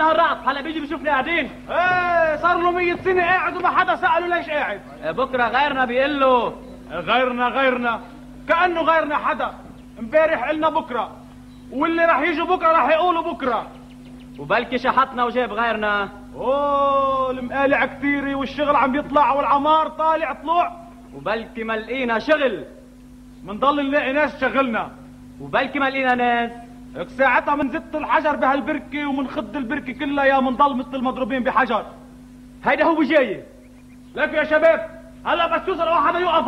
النهار رعد، هلا بيجي بيشوفني قاعدين. ايه صار له 100 سنة قاعد وما حدا سأله ليش قاعد. بكره غيرنا بيقول له غيرنا كأنه غيرنا حدا. امبارح قلنا بكره، واللي راح يجوا بكره راح يقولوا بكره. وبلكي شحطنا وجاب غيرنا. اوه المقالع كثيرة والشغل عم بيطلع والعمار طالع طلوع. وبلكي ما لقينا شغل، منضل نلاقي ناس شغلنا. وبلكي ما لقينا ناس. هيك ساعتها منزت الحجر بهالبركة ومنخد البركة كلها يا منضل مثل المضروبين بحجر. هيدا هو جاي. لك يا شباب هلا بس يوصل واحد يوقف